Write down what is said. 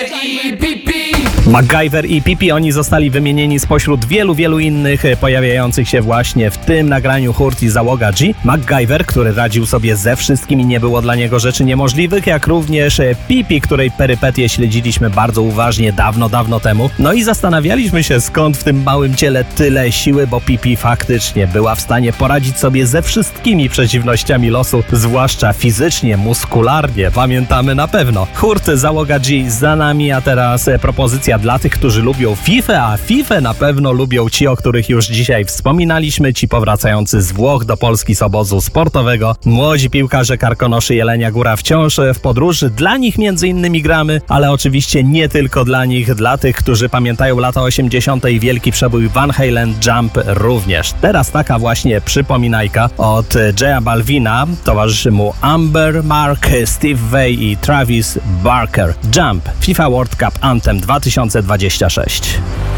MacGyver i Pee-Pee, oni zostali wymienieni spośród wielu innych pojawiających się właśnie w tym nagraniu hurt i załoga G. MacGyver, który radził sobie ze wszystkim i nie było dla niego rzeczy niemożliwych, jak również Pee-Pee, której perypetie śledziliśmy bardzo uważnie dawno temu. No i zastanawialiśmy się, skąd w tym małym ciele tyle siły, bo Pee-Pee faktycznie była w stanie poradzić sobie ze wszystkimi przeciwnościami losu, zwłaszcza fizycznie, muskularnie, pamiętamy na pewno. Hurt, załoga G za nami, a teraz propozycja dla tych, którzy lubią FIFA, a FIFA na pewno lubią ci, o których już dzisiaj wspominaliśmy, ci powracający z Włoch do Polski z obozu sportowego. Młodzi piłkarze Karkonoszy Jelenia Góra wciąż w podróży. Dla nich między innymi gramy, ale oczywiście nie tylko dla nich, dla tych, którzy pamiętają lata 80. i wielki przebój Van Halen Jump również. Teraz taka właśnie przypominajka od Jaya Balvina, towarzyszy mu Amber, Mark, Steve Vai i Travis Barker. Jump, FIFA World Cup Anthem 2026.